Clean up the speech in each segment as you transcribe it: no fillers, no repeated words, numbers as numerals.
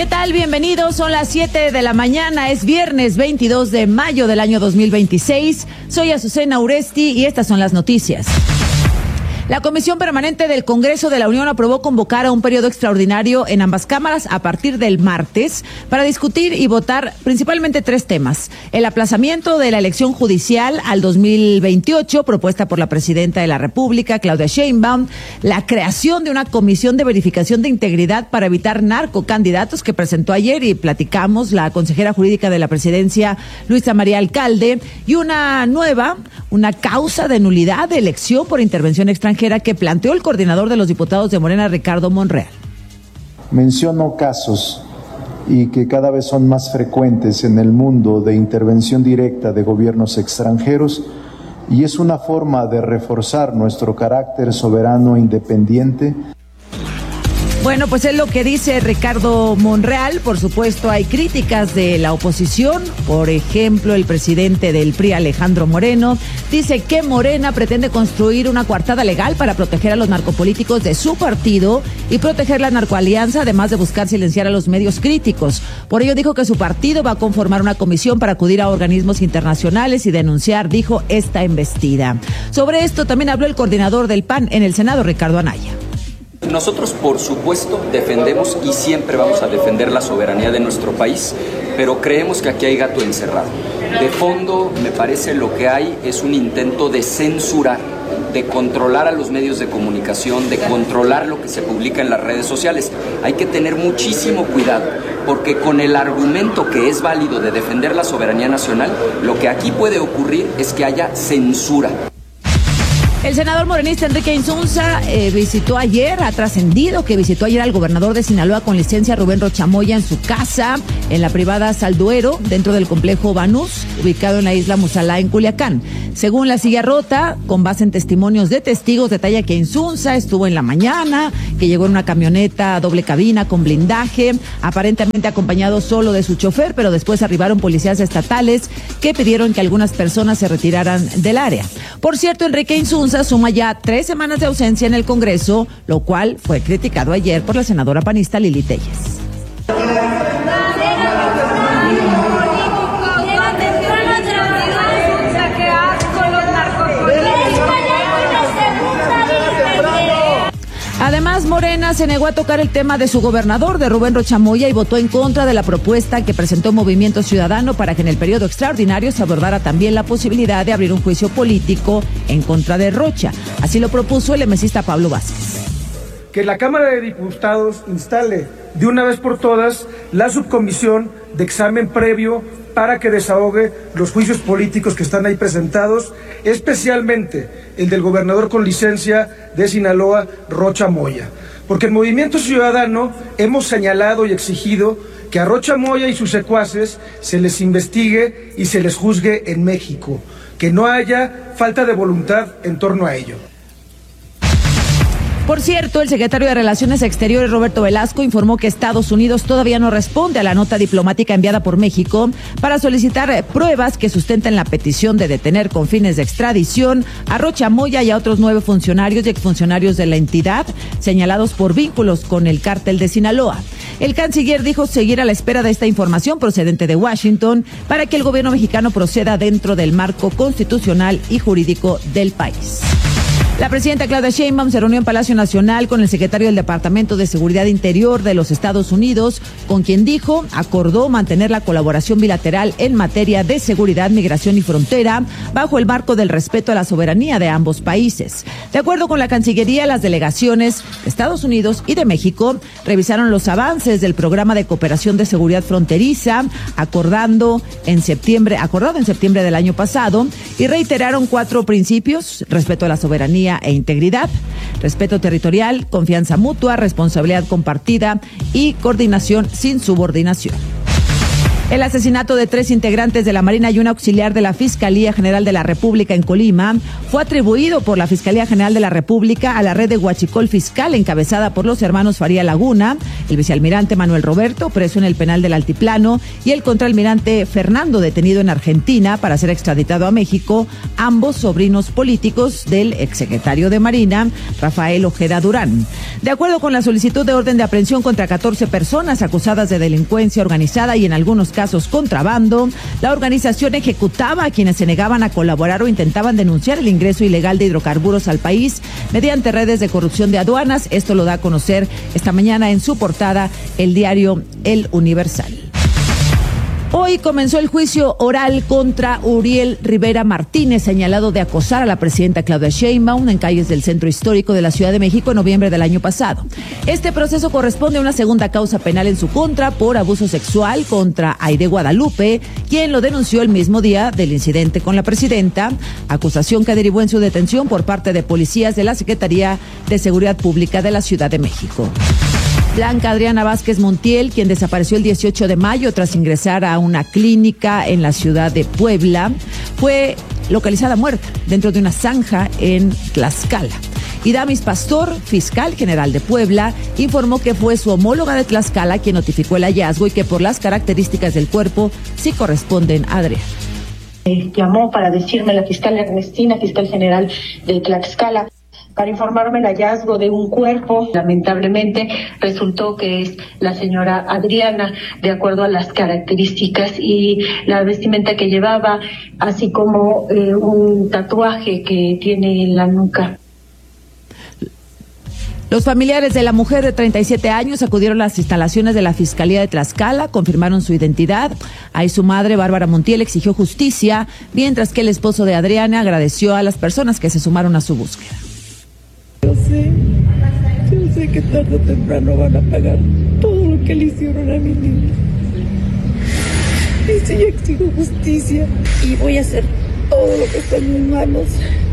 ¿Qué tal? Bienvenidos, son las 7 de la mañana, es viernes 22 de mayo del año 2026. Soy Azucena Uresti y estas son las noticias. La Comisión Permanente del Congreso de la Unión aprobó convocar a un periodo extraordinario en ambas cámaras a partir del martes para discutir y votar principalmente tres temas: el aplazamiento de la elección judicial al 2028, propuesta por la presidenta de la República, Claudia Sheinbaum, la creación de una comisión de verificación de integridad para evitar narcocandidatos que presentó ayer y platicamos la consejera jurídica de la presidencia, Luisa María Alcalde, y una causa de nulidad de elección por intervención extranjera que planteó el coordinador de los diputados de Morena, Ricardo Monreal. Menciono casos y que cada vez son más frecuentes en el mundo de intervención directa de gobiernos extranjeros, y es una forma de reforzar nuestro carácter soberano e independiente. Bueno, pues es lo que dice Ricardo Monreal. Por supuesto, hay críticas de la oposición. Por ejemplo, el presidente del PRI, Alejandro Moreno, dice que Morena pretende construir una coartada legal para proteger a los narcopolíticos de su partido y proteger la narcoalianza, además de buscar silenciar a los medios críticos. Por ello dijo que su partido va a conformar una comisión para acudir a organismos internacionales y denunciar, dijo, esta embestida. Sobre esto también habló el coordinador del PAN en el Senado, Ricardo Anaya. Nosotros, por supuesto, defendemos y siempre vamos a defender la soberanía de nuestro país, pero creemos que aquí hay gato encerrado. De fondo, me parece lo que hay es un intento de censurar, de controlar a los medios de comunicación, de controlar lo que se publica en las redes sociales. Hay que tener muchísimo cuidado, porque con el argumento que es válido de defender la soberanía nacional, lo que aquí puede ocurrir es que haya censura. El senador morenista Enrique Insunza ha trascendido que visitó ayer al gobernador de Sinaloa con licencia, Rubén Rocha Moya, en su casa, en la privada Salduero, dentro del complejo Banús, ubicado en la isla Mussalá, en Culiacán. Según La Silla Rota, con base en testimonios de testigos, detalla que Insunza estuvo en la mañana, que llegó en una camioneta doble cabina con blindaje, aparentemente acompañado solo de su chofer, pero después arribaron policías estatales que pidieron que algunas personas se retiraran del área. Por cierto, Enrique Insunza suma ya 3 semanas de ausencia en el Congreso, lo cual fue criticado ayer por la senadora panista Lili Telles. Además, Morena se negó a tocar el tema de su gobernador, de Rubén Rocha Moya, y votó en contra de la propuesta que presentó Movimiento Ciudadano para que en el periodo extraordinario se abordara también la posibilidad de abrir un juicio político en contra de Rocha. Así lo propuso el emesista Pablo Vázquez. Que la Cámara de Diputados instale de una vez por todas la subcomisión de examen previo para que desahogue los juicios políticos que están ahí presentados, especialmente el del gobernador con licencia de Sinaloa, Rocha Moya. Porque en Movimiento Ciudadano hemos señalado y exigido que a Rocha Moya y sus secuaces se les investigue y se les juzgue en México, que no haya falta de voluntad en torno a ello. Por cierto, el secretario de Relaciones Exteriores, Roberto Velasco, informó que Estados Unidos todavía no responde a la nota diplomática enviada por México para solicitar pruebas que sustenten la petición de detener con fines de extradición a Rocha Moya y a otros 9 funcionarios y exfuncionarios de la entidad señalados por vínculos con el cártel de Sinaloa. El canciller dijo seguir a la espera de esta información procedente de Washington para que el gobierno mexicano proceda dentro del marco constitucional y jurídico del país. La presidenta Claudia Sheinbaum se reunió en Palacio Nacional con el secretario del Departamento de Seguridad Interior de los Estados Unidos, con quien dijo acordó mantener la colaboración bilateral en materia de seguridad, migración y frontera, bajo el marco del respeto a la soberanía de ambos países. De acuerdo con la Cancillería, las delegaciones de Estados Unidos y de México revisaron los avances del programa de cooperación de seguridad fronteriza, acordado en septiembre del año pasado, y reiteraron 4 principios: respeto a la soberanía e integridad, respeto territorial, confianza mutua, responsabilidad compartida y coordinación sin subordinación. El asesinato de 3 integrantes de la Marina y un auxiliar de la Fiscalía General de la República en Colima fue atribuido por la Fiscalía General de la República a la red de Huachicol Fiscal encabezada por los hermanos Faría Laguna, el vicealmirante Manuel Roberto, preso en el penal del Altiplano, y el contraalmirante Fernando, detenido en Argentina para ser extraditado a México, ambos sobrinos políticos del exsecretario de Marina, Rafael Ojeda Durán. De acuerdo con la solicitud de orden de aprehensión contra 14 personas acusadas de delincuencia organizada y en algunos casos contrabando, la organización ejecutaba a quienes se negaban a colaborar o intentaban denunciar el ingreso ilegal de hidrocarburos al país mediante redes de corrupción de aduanas. Esto lo da a conocer esta mañana en su portada el diario El Universal. Hoy comenzó el juicio oral contra Uriel Rivera Martínez, señalado de acosar a la presidenta Claudia Sheinbaum en calles del centro histórico de la Ciudad de México en noviembre del año pasado. Este proceso corresponde a una segunda causa penal en su contra por abuso sexual contra Aide Guadalupe, quien lo denunció el mismo día del incidente con la presidenta, acusación que derivó en su detención por parte de policías de la Secretaría de Seguridad Pública de la Ciudad de México. Blanca Adriana Vázquez Montiel, quien desapareció el 18 de mayo tras ingresar a una clínica en la ciudad de Puebla, fue localizada muerta dentro de una zanja en Tlaxcala. Y Damis Pastor, fiscal general de Puebla, informó que fue su homóloga de Tlaxcala quien notificó el hallazgo y que por las características del cuerpo sí corresponden a Adriana. Llamó para decirme la fiscal Ernestina, fiscal general de Tlaxcala, para informarme el hallazgo de un cuerpo. Lamentablemente resultó que es la señora Adriana, de acuerdo a las características y la vestimenta que llevaba, así como un tatuaje que tiene en la nuca. Los familiares de la mujer de 37 años acudieron a las instalaciones de la Fiscalía de Tlaxcala, confirmaron su identidad. Ahí su madre, Bárbara Montiel, exigió justicia, mientras que el esposo de Adriana agradeció a las personas que se sumaron a su búsqueda. Yo sé que tarde o temprano van a pagar todo lo que le hicieron a mi niña. Y sí, yo exijo justicia y voy a hacer todo lo que está en mis manos,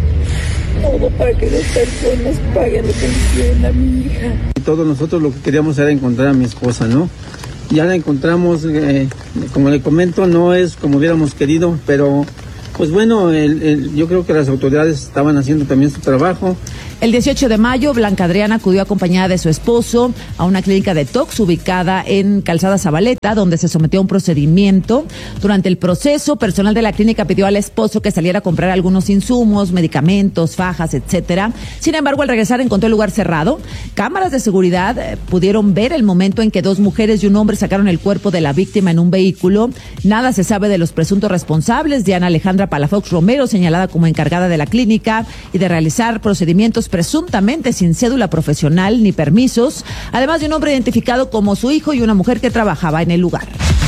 todo para que las personas paguen lo que le hicieron a mi hija. Todos nosotros lo que queríamos era encontrar a mi esposa, ¿no? Ya la encontramos, como le comento, no es como hubiéramos querido, pero pues bueno, yo creo que las autoridades estaban haciendo también su trabajo. El 18 de mayo, Blanca Adriana acudió acompañada de su esposo a una clínica de detox ubicada en Calzada Zabaleta, donde se sometió a un procedimiento. Durante el proceso, personal de la clínica pidió al esposo que saliera a comprar algunos insumos, medicamentos, fajas, etcétera. Sin embargo, al regresar encontró el lugar cerrado. Cámaras de seguridad pudieron ver el momento en que 2 mujeres y un hombre sacaron el cuerpo de la víctima en un vehículo. Nada se sabe de los presuntos responsables. Diana Alejandra Palafox Romero, señalada como encargada de la clínica y de realizar procedimientos presuntamente sin cédula profesional ni permisos, además de un hombre identificado como su hijo y una mujer que trabajaba en el lugar.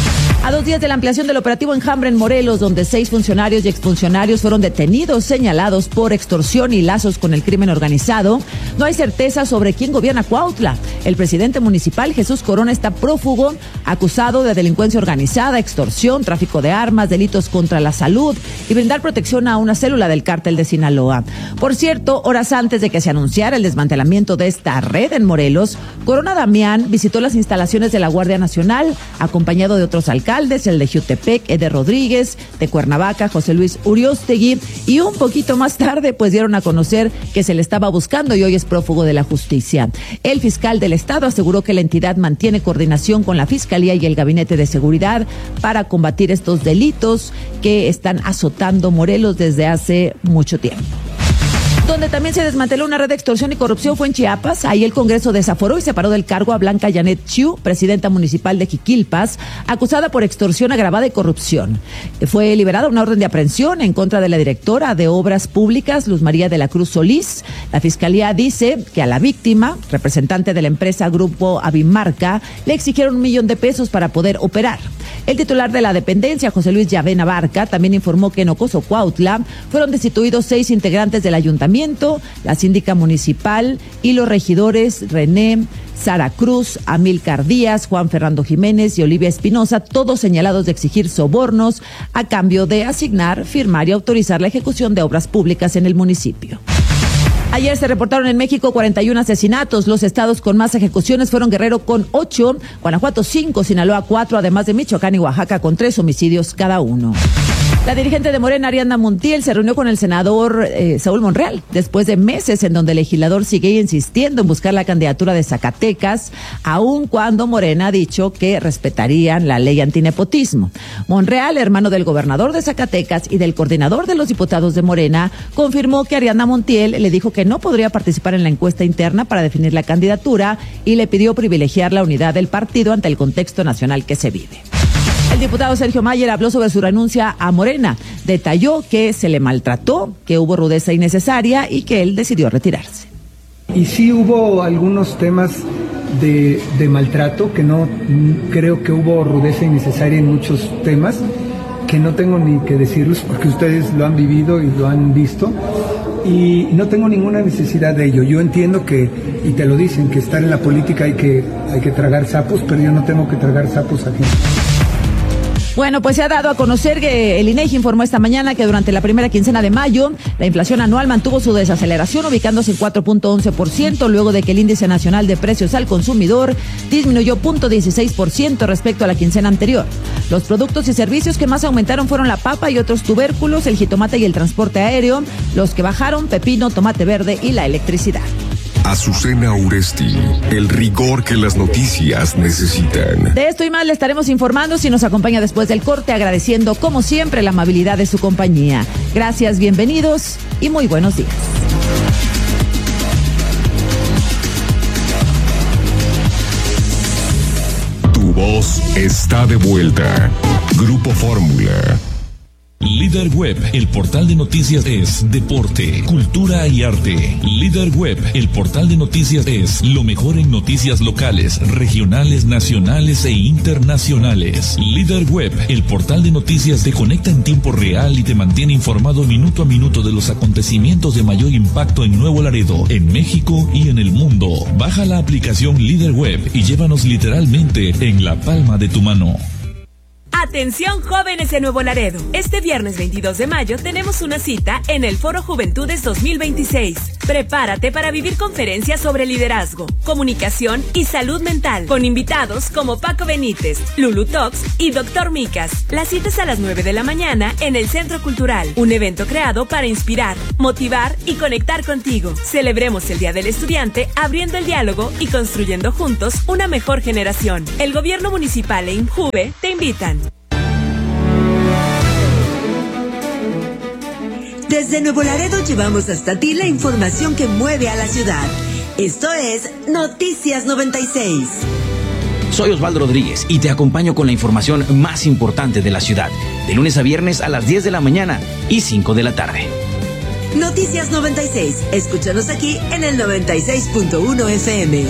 A 2 días de la ampliación del operativo Enjambre en Morelos, donde 6 funcionarios y exfuncionarios fueron detenidos, señalados por extorsión y lazos con el crimen organizado, no hay certeza sobre quién gobierna Cuautla. El presidente municipal, Jesús Corona, está prófugo, acusado de delincuencia organizada, extorsión, tráfico de armas, delitos contra la salud y brindar protección a una célula del cártel de Sinaloa. Por cierto, horas antes de que se anunciara el desmantelamiento de esta red en Morelos, Corona Damián visitó las instalaciones de la Guardia Nacional, acompañado de otros alcaldes, el de Jutepec, Eder Rodríguez, de Cuernavaca, José Luis Uriostegui, y un poquito más tarde pues dieron a conocer que se le estaba buscando y hoy es prófugo de la justicia. El fiscal del estado aseguró que la entidad mantiene coordinación con la Fiscalía y el Gabinete de Seguridad para combatir estos delitos que están azotando Morelos desde hace mucho tiempo. Donde también se desmanteló una red de extorsión y corrupción fue en Chiapas. Ahí el Congreso desaforó y separó del cargo a Blanca Janet Chiu, presidenta municipal de Jiquilpas, acusada por extorsión agravada y corrupción. Fue liberada una orden de aprehensión en contra de la directora de Obras Públicas, Luz María de la Cruz Solís. La Fiscalía dice que a la víctima, representante de la empresa Grupo Avimarca, le exigieron $1 millón para poder operar. El titular de la dependencia, José Luis Llavena Barca, también informó que en Ocoso, Cuautla, fueron destituidos 6 integrantes del ayuntamiento, la síndica municipal y los regidores René, Sara Cruz, Amílcar Díaz, Juan Fernando Jiménez y Olivia Espinosa, todos señalados de exigir sobornos a cambio de asignar, firmar y autorizar la ejecución de obras públicas en el municipio. Ayer se reportaron en México 41 asesinatos. Los estados con más ejecuciones fueron Guerrero con 8, Guanajuato 5, Sinaloa 4, además de Michoacán y Oaxaca con 3 homicidios cada uno. La dirigente de Morena, Ariadna Montiel, se reunió con el senador Saúl Monreal después de meses en donde el legislador sigue insistiendo en buscar la candidatura de Zacatecas, aun cuando Morena ha dicho que respetarían la ley antinepotismo. Monreal, hermano del gobernador de Zacatecas y del coordinador de los diputados de Morena, confirmó que Ariadna Montiel le dijo que no podría participar en la encuesta interna para definir la candidatura y le pidió privilegiar la unidad del partido ante el contexto nacional que se vive. El diputado Sergio Mayer habló sobre su renuncia a Morena. Detalló que se le maltrató, que hubo rudeza innecesaria y que él decidió retirarse. Y sí hubo algunos temas de maltrato, que no creo que hubo rudeza innecesaria en muchos temas, que no tengo ni que decirlos porque ustedes lo han vivido y lo han visto. Y no tengo ninguna necesidad de ello. Yo entiendo que, y te lo dicen, que estar en la política hay que tragar sapos, pero yo no tengo que tragar sapos aquí. Bueno, pues se ha dado a conocer que el INEGI informó esta mañana que durante la primera quincena de mayo, la inflación anual mantuvo su desaceleración, ubicándose en 4.11%, luego de que el índice nacional de precios al consumidor disminuyó 0.16% respecto a la quincena anterior. Los productos y servicios que más aumentaron fueron la papa y otros tubérculos, el jitomate y el transporte aéreo. Los que bajaron, pepino, tomate verde y la electricidad. Azucena Uresti, el rigor que las noticias necesitan. De esto y más le estaremos informando si nos acompaña después del corte, agradeciendo como siempre la amabilidad de su compañía. Gracias, bienvenidos y muy buenos días. Tu voz está de vuelta. Grupo Fórmula. Líder Web, el portal de noticias es deporte, cultura y arte. Líder Web, el portal de noticias es lo mejor en noticias locales, regionales, nacionales e internacionales. Líder Web, el portal de noticias te conecta en tiempo real y te mantiene informado minuto a minuto de los acontecimientos de mayor impacto en Nuevo Laredo, en México y en el mundo. Baja la aplicación Líder Web y llévanos literalmente en la palma de tu mano. Atención jóvenes de Nuevo Laredo, este viernes 22 de mayo tenemos una cita en el Foro Juventudes 2026. Prepárate para vivir conferencias sobre liderazgo, comunicación y salud mental, con invitados como Paco Benítez, Lulu Talks y Dr. Micas. La cita es a las 9 de la mañana en el Centro Cultural, un evento creado para inspirar, motivar y conectar contigo. Celebremos el Día del Estudiante abriendo el diálogo y construyendo juntos una mejor generación. El Gobierno Municipal e INJUVE te invitan. Desde Nuevo Laredo llevamos hasta ti la información que mueve a la ciudad. Esto es Noticias 96. Soy Osvaldo Rodríguez y te acompaño con la información más importante de la ciudad, de lunes a viernes a las 10 de la mañana y 5 de la tarde. Noticias 96. Escúchanos aquí en el 96.1 FM.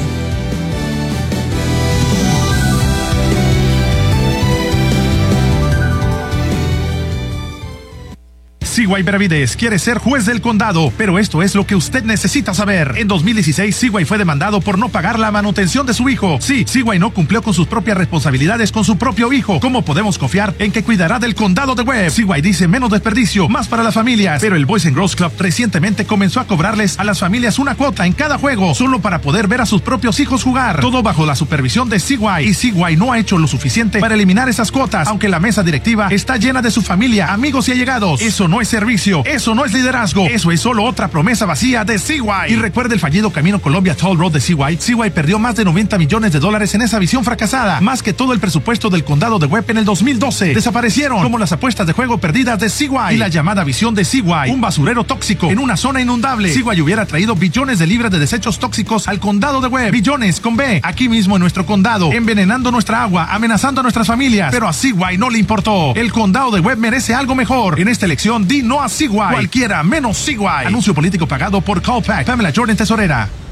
Seaway Benavides quiere ser juez del condado, pero esto es lo que usted necesita saber. En 2016, Seaway fue demandado por no pagar la manutención de su hijo. Sí, Seaway no cumplió con sus propias responsabilidades con su propio hijo. ¿Cómo podemos confiar en que cuidará del condado de Webb? Seaway dice menos desperdicio, más para las familias. Pero el Boys and Girls Club recientemente comenzó a cobrarles a las familias una cuota en cada juego, solo para poder ver a sus propios hijos jugar. Todo bajo la supervisión de Seaway. Y Seaway no ha hecho lo suficiente para eliminar esas cuotas, aunque la mesa directiva está llena de su familia, amigos y allegados. Eso no es servicio, eso no es liderazgo, eso es solo otra promesa vacía de Seaway. Y recuerde el fallido Camino Colombia Toll Road de Seaway. Seaway perdió más de $90 millones en esa visión fracasada, más que todo el presupuesto del condado de Webb en el 2012. Desaparecieron como las apuestas de juego perdidas de Seaway y la llamada visión de Seaway, un basurero tóxico en una zona inundable. Seaway hubiera traído billones de libras de desechos tóxicos al condado de Webb, billones con B, aquí mismo en nuestro condado, envenenando nuestra agua, amenazando a nuestras familias, pero a Seaway no le importó. El condado de Webb merece algo mejor. En esta elección, di no a Seaway. Cualquiera menos Seaway. Anuncio político pagado por Callpack. Pamela Jordan, tesorera.